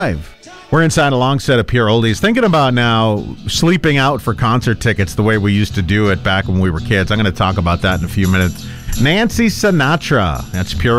We're inside a long set of pure oldies. Thinking about now sleeping out for concert tickets the way we used to do it back when we were kids. I'm going to talk about that in a few minutes. Nancy Sinatra. That's pure